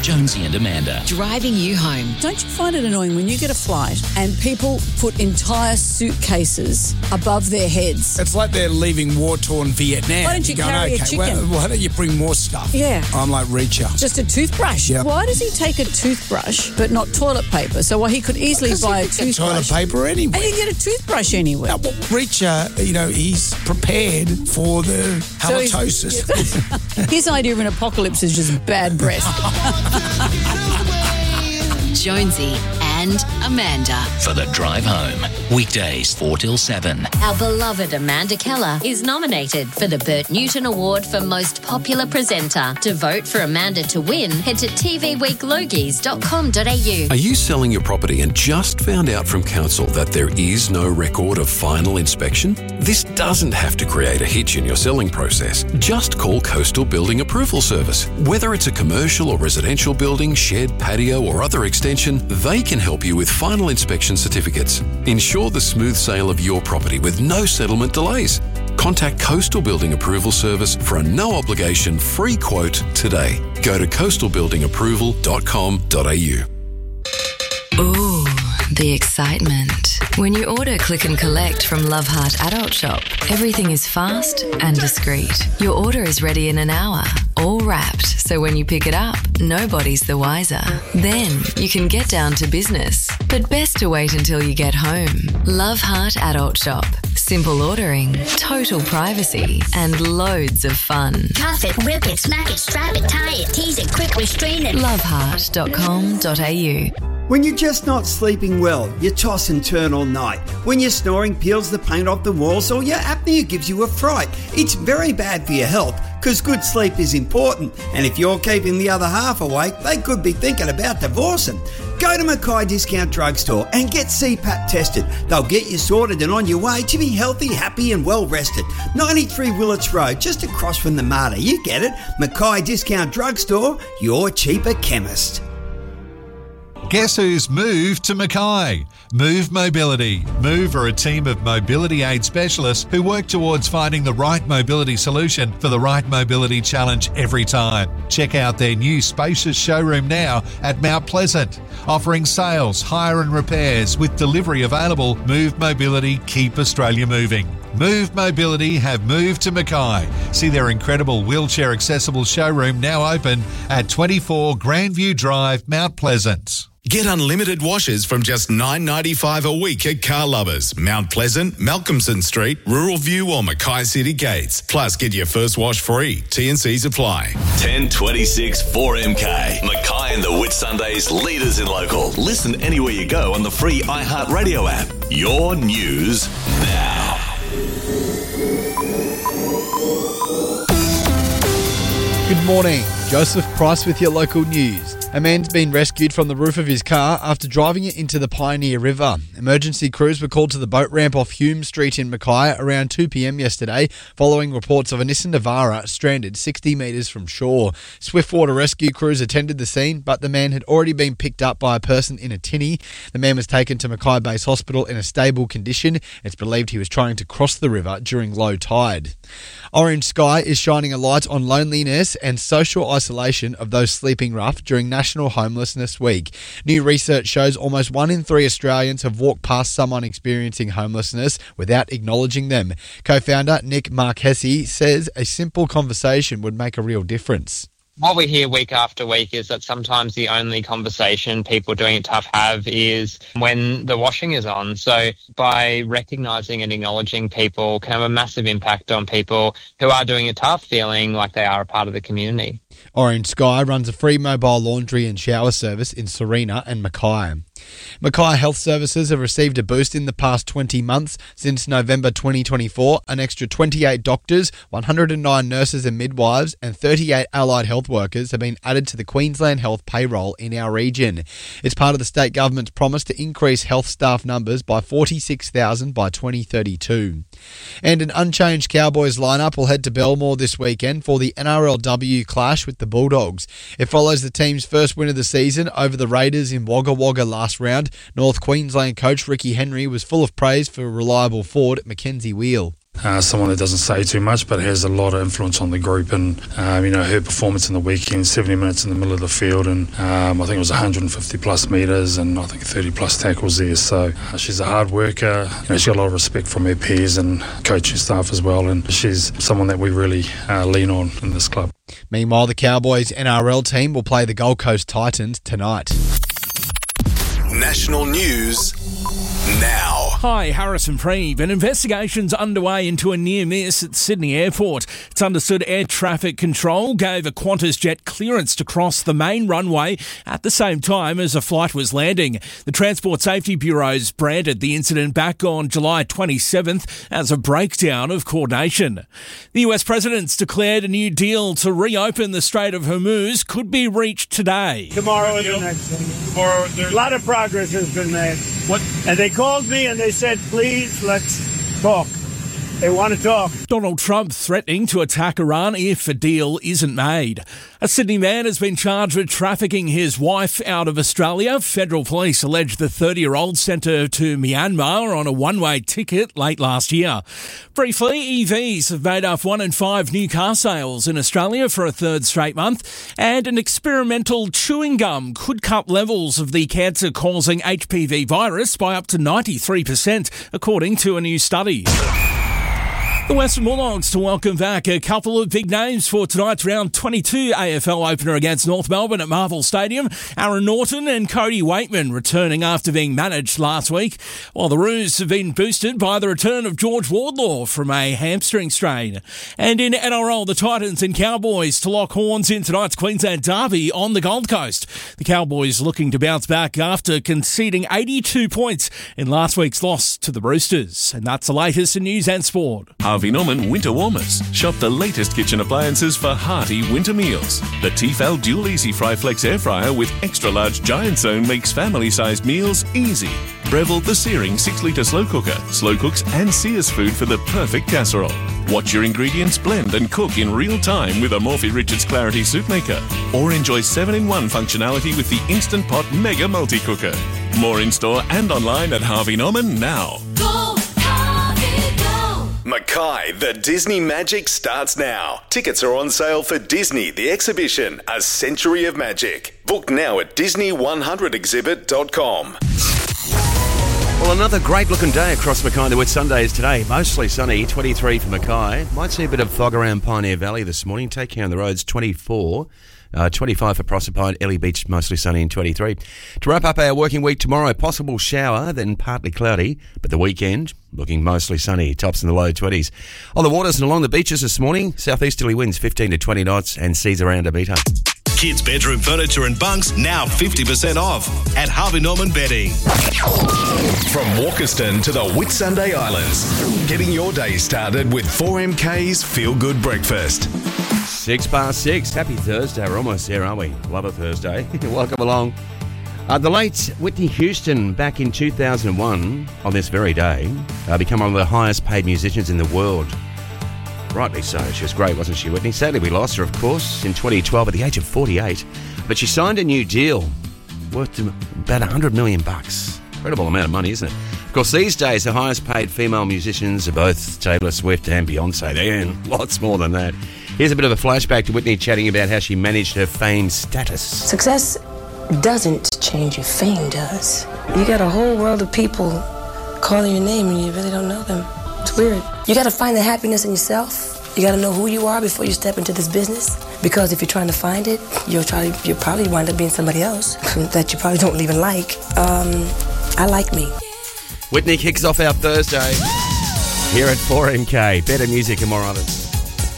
Jonesy and Amanda. Driving you home. Don't you find it annoying when you get a flight and people put entire suitcases above their heads? It's like they're leaving war-torn Vietnam. Why don't you carry a chicken? Well, why don't you bring more stuff? Yeah. I'm like Reacher. Just a toothbrush. Yeah. Why does he take a toothbrush but not toilet paper? So he could easily buy a toothbrush. Toilet paper anywhere. And you can get a toothbrush anywhere. Now, Reacher, he's prepared for the halitosis. His idea of an apocalypse is just bad breath. Jonesy and Amanda. For the drive home. Weekdays 4 till 7. Our beloved Amanda Keller is nominated for the Bert Newton Award for Most Popular Presenter. To vote for Amanda to win, head to tvweeklogies.com.au. Are you selling your property and just found out from council that there is no record of final inspection? This doesn't have to create a hitch in your selling process. Just call Coastal Building Approval Service. Whether it's a commercial or residential building, shed, patio or other extension, they can help you with final inspection certificates. Ensure the smooth sale of your property with no settlement delays. Contact Coastal Building Approval Service for a no-obligation free quote today. Go to coastalbuildingapproval.com.au. Ooh, the excitement. When you order Click and Collect from Love Heart Adult Shop, everything is fast and discreet. Your order is ready in an hour, all wrapped, so when you pick it up, nobody's the wiser. Then you can get down to business, but best to wait until you get home. Love Heart Adult Shop. Simple ordering, total privacy, and loads of fun. Cuff it, rip it, smack it, strap it, tie it, tease it, quick restrain it. Loveheart.com.au. When you're just not sleeping well, you toss and turn all night. When your snoring peels the paint off the walls or your apnea gives you a fright, it's very bad for your health because good sleep is important. And if you're keeping the other half awake, they could be thinking about divorcing. Go to Mackay Discount Drugstore and get CPAP tested. They'll get you sorted and on your way to be healthy, happy and well rested. 93 Willits Road, just across from the Mater. You get it. Mackay Discount Drugstore, your cheaper chemist. Guess who's moved to Mackay? Move Mobility. Move are a team of mobility aid specialists who work towards finding the right mobility solution for the right mobility challenge every time. Check out their new spacious showroom now at Mount Pleasant. Offering sales, hire and repairs with delivery available. Move Mobility, keep Australia moving. Move Mobility have moved to Mackay. See their incredible wheelchair accessible showroom now open at 24 Grandview Drive, Mount Pleasant. Get unlimited washes from just $9.95 a week at Car Lovers, Mount Pleasant, Malcolmson Street, Rural View or Mackay City Gates. Plus, get your first wash free. T&Cs apply. 1026 4MK. Mackay and the Whitsundays leaders in local. Listen anywhere you go on the free iHeartRadio app. Your news now. Good morning. Joseph Price with your local news. A man's been rescued from the roof of his car after driving it into the Pioneer River. Emergency crews were called to the boat ramp off Hume Street in Mackay around 2 p.m. yesterday, following reports of a Nissan Navara stranded 60 metres from shore. Swiftwater rescue crews attended the scene, but the man had already been picked up by a person in a tinny. The man was taken to Mackay Base Hospital in a stable condition. It's believed he was trying to cross the river during low tide. Orange Sky is shining a light on loneliness and social isolation of those sleeping rough during National Homelessness Week. New research shows almost 1 in 3 Australians have walked past someone experiencing homelessness without acknowledging them. Co-founder Nick Marquesi says a simple conversation would make a real difference. What we hear week after week is that sometimes the only conversation people doing it tough have is when the washing is on. So by recognising and acknowledging people can have a massive impact on people who are doing it tough, feeling like they are a part of the community. Orange Sky runs a free mobile laundry and shower service in Serena and Mackay. Mackay Health Services have received a boost in the past 20 months. Since November 2024, an extra 28 doctors, 109 nurses and midwives and 38 allied health workers have been added to the Queensland Health payroll in our region. It's part of the state government's promise to increase health staff numbers by 46,000 by 2032. And an unchanged Cowboys lineup will head to Belmore this weekend for the NRLW clash with the Bulldogs. It follows the team's first win of the season over the Raiders in Wagga Wagga last round. North Queensland coach Ricky Henry was full of praise for reliable forward Mackenzie Wheel. someone that doesn't say too much but has a lot of influence on the group, and her performance in the weekend, 70 minutes in the middle of the field, and I think it was 150 plus metres and I think 30 plus tackles there. So she's a hard worker. She's got a lot of respect from her peers and coaching staff as well, and she's someone that we really lean on in this club. Meanwhile, the Cowboys NRL team will play the Gold Coast Titans tonight. National news now. Hi, Harrison Preeve. An investigation's underway into a near miss at Sydney Airport. It's understood air traffic control gave a Qantas jet clearance to cross the main runway at the same time as a flight was landing. The Transport Safety Bureau's branded the incident back on July 27th as a breakdown of coordination. The US President's declared a new deal to reopen the Strait of Hormuz could be reached today. Tomorrow is the next thing. Tomorrow, a lot of progress has been made. And they called me and they said, please, let's talk. They want to talk. Donald Trump threatening to attack Iran if a deal isn't made. A Sydney man has been charged with trafficking his wife out of Australia. Federal police allege the 30-year-old sent her to Myanmar on a one-way ticket late last year. Briefly, EVs have made up 1 in 5 new car sales in Australia for a third straight month, and an experimental chewing gum could cut levels of the cancer-causing HPV virus by up to 93%, according to a new study. The Western Bulldogs to welcome back a couple of big names for tonight's round 22 AFL opener against North Melbourne at Marvel Stadium. Aaron Norton and Cody Waitman returning after being managed last week, while the Roos have been boosted by the return of George Wardlaw from a hamstring strain. And in NRL, the Titans and Cowboys to lock horns in tonight's Queensland derby on the Gold Coast. The Cowboys looking to bounce back after conceding 82 points in last week's loss to the Roosters. And that's the latest in news and sport. Harvey Norman Winter Warmers. Shop the latest kitchen appliances for hearty winter meals. The Tefal Dual Easy Fry Flex Air Fryer with extra large giant zone makes family-sized meals easy. Breville the Searing 6-litre slow cooker. Slow cooks and sears food for the perfect casserole. Watch your ingredients blend and cook in real time with a Morphy Richards Clarity Soup Maker. Or enjoy 7-in-1 functionality with the Instant Pot Mega Multi-Cooker. More in-store and online at Harvey Norman now. Go, Harvey, go! Mackay, the Disney Magic starts now. Tickets are on sale for Disney, the exhibition, A Century of Magic. Book now at Disney100exhibit.com. Well, another great-looking day across Mackay. The Whitsundays today. Mostly sunny, 23 for Mackay. Might see a bit of fog around Pioneer Valley this morning. Take care on the roads, 24. 25 for Proserpine, Ellie Beach, mostly sunny and 23. To wrap up our working week tomorrow, possible shower, then partly cloudy, but the weekend looking mostly sunny, tops in the low 20s. On the waters and along the beaches this morning, southeasterly winds 15 to 20 knots and seas around a metre. Kids' bedroom furniture and bunks now 50% off at Harvey Norman Bedding. From Walkerston to the Whitsunday Islands, getting your day started with 4MK's Feel Good Breakfast. 6:06. Happy Thursday. We're almost there, aren't we? Love a Thursday. Welcome along. The late Whitney Houston, back in 2001, on this very day, became one of the highest paid musicians in the world. Rightly so. She was great, wasn't she, Whitney? Sadly, we lost her, of course, in 2012 at the age of 48. But she signed a new deal worth about $100 million. Incredible amount of money, isn't it? Of course, these days, the highest paid female musicians are both Taylor Swift and Beyonce. They earn lots more than that. Here's a bit of a flashback to Whitney chatting about how she managed her fame status. Success doesn't change you, fame does. You got a whole world of people calling your name and you really don't know them. It's weird. You got to find the happiness in yourself. You got to know who you are before you step into this business. Because if you're trying to find it, you'll probably wind up being somebody else that you probably don't even like. I like me. Whitney kicks off our Thursday here at 4MK. Better music and more others.